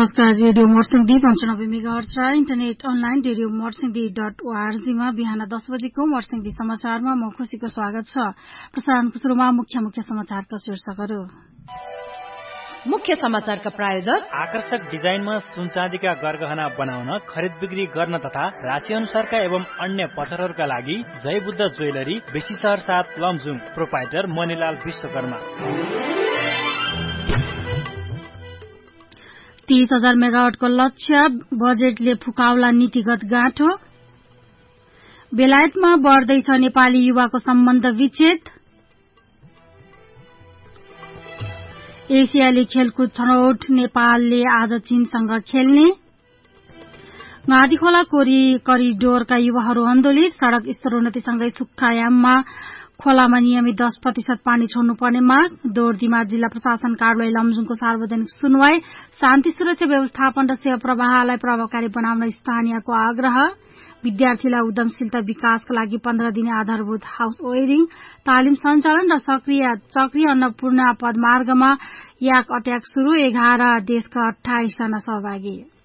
नमस्कार। Radio मर्सिङदी 95 megahertz र internet online radio मर्सिङदी.org मा बिहान 10 बजेको मर्सिङदी समाचारमा म खुशीको स्वागत छ। प्रसारणको सुरुमा मुख्य समाचारका शीर्षकहरू। मुख्य समाचारका प्रायोजक आकर्षक डिजाइनमा सुनचाँदीका गरगहना बनाउन, खरिद बिक्री गर्न तथा राशि अनुसारका एवं अन्य पत्थरहरूका लागि जय बुद्ध ज्वेलरी, बेसी शहर 7 लमजुङ, प्रोपाइटर मणिलाल विश्वकर्मा। 30,000 मेगावाटको लक्ष्य बजेटले फुकाउला नीतिगत गाँठो। बेलायतमा बढ्दैछ नेपाली युवाको सम्बन्ध विच्छेद। एसियाली खेलकुद छनौट नेपालले आज चीनसँग खेल्ने। घाँटी खोला करिडोरका युवाहरू आन्दोलित। सड़क स्तरोन्नतिसँगै सुक्खायाममा खोलामा नियमित 10% पानी छोड्नुपर्ने माग। दोर्दीमा जिल्ला प्रशासन कार्यालय लमजुङको सार्वजनिक सुनवाई। शान्ति सुरक्षा व्यवस्थापन र सेवा प्रवाहलाई प्रभावकारी बनाउन स्थानीयको आग्रह। विद्यार्थीलाई उद्यमशीलता विकासका लागि 15 दिने आधारभूत हाउस वेयरिङ तालिम सञ्चालन र चक्रिय अन्नपूर्ण पदमार्गमा याक अट्याक शुरू। 11 देशका 28 जना सहभागी।